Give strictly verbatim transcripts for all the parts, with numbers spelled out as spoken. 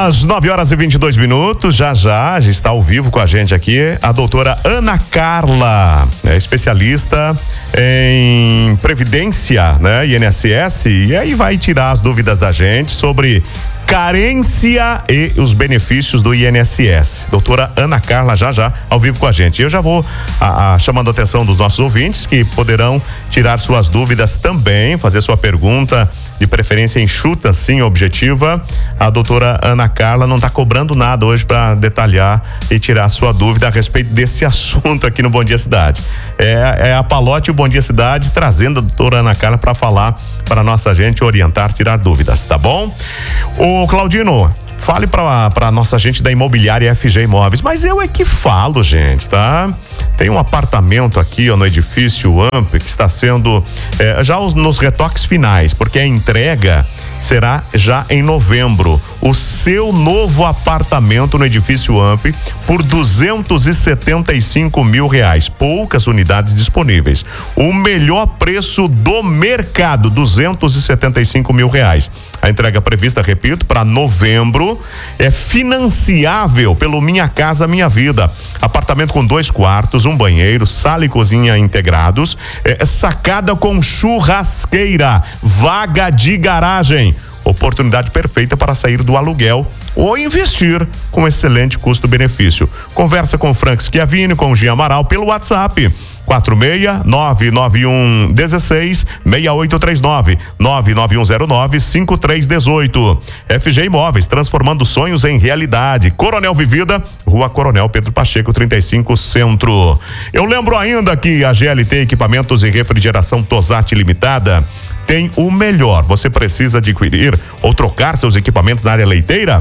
Às nove horas e vinte e dois minutos, já já, já está ao vivo com a gente aqui a doutora Ana Carla, é especialista em Previdência, né, I N S S, e aí vai tirar as dúvidas da gente sobre carência e os benefícios do I N S S. Doutora Ana Carla, já já, ao vivo com a gente. Eu já vou a, a, chamando a atenção dos nossos ouvintes que poderão tirar suas dúvidas também, fazer sua pergunta, de preferência enxuta, sim, objetiva. A doutora Ana Carla não está cobrando nada hoje para detalhar e tirar sua dúvida a respeito desse assunto aqui no Bom Dia Cidade. É, é a Palote e o Bom Dia Cidade trazendo a doutora Ana Carla para falar para nossa gente, orientar, tirar dúvidas, tá bom? Ô Claudino, fale para para nossa gente da imobiliária F G Imóveis, mas eu é que falo, gente, tá? Tem um apartamento aqui, ó, no edifício Amp, que está sendo eh, já os, nos retoques finais, porque a entrega será já em novembro. O seu novo apartamento no edifício Amp por duzentos e setenta e cinco mil reais. Poucas unidades disponíveis. O melhor preço do mercado, duzentos e setenta e cinco mil reais. A entrega prevista, repito, para novembro, é financiável pelo Minha Casa Minha Vida. Apartamento com dois quartos, um banheiro, sala e cozinha integrados, é, sacada com churrasqueira, vaga de garagem. Oportunidade perfeita para sair do aluguel ou investir com excelente custo-benefício. Conversa com o Frank Schiavini, com o Gia Amaral pelo WhatsApp quatro seis nove nove um um seis seis oito três nove nove nove um zero nove cinco três um oito. F G Imóveis, transformando sonhos em realidade. Coronel Vivida, Rua Coronel Pedro Pacheco, trinta e cinco, Centro. Eu lembro ainda que a G L T Equipamentos e Refrigeração Tosati Limitada tem o melhor. Você precisa adquirir ou trocar seus equipamentos na área leiteira?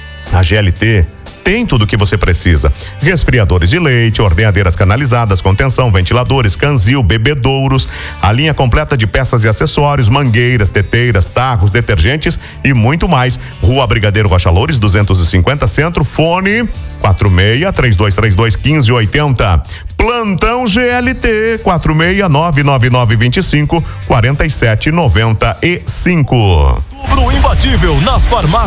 A G L T tem tudo o que você precisa. Resfriadores de leite, ordenadeiras canalizadas, contenção, ventiladores, canzil, bebedouros, a linha completa de peças e acessórios, mangueiras, teteiras, tarros, detergentes e muito mais. Rua Brigadeiro Rocha Loures, duzentos e cinquenta, Centro. Fone quatro seis três dois três dois um cinco oito zero. Plantão G L T quatro seis nove nove nove dois cinco quatro sete nove cinco. Outubro imbatível nas farmácias